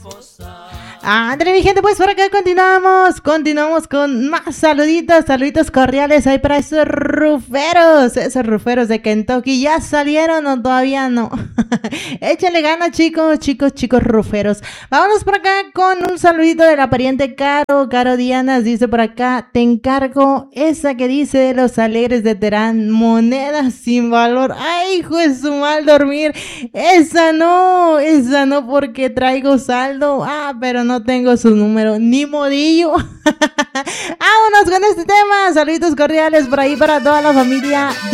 Ándale, mi gente, pues por acá continuamos con más saluditos cordiales ahí para esos ruferos de Kentucky. ¿Ya salieron o todavía no? Échale ganas, chicos ruferos. Vámonos por acá con un saludito de la pariente Caro Dianas, dice por acá: te encargo esa que dice de los alegres de Terán, monedas sin valor. Ay, hijo de su mal dormir, esa no porque traigo saldo, pero no tengo su número, ni modillo. Vámonos con este tema, saluditos cordiales por ahí para toda la familia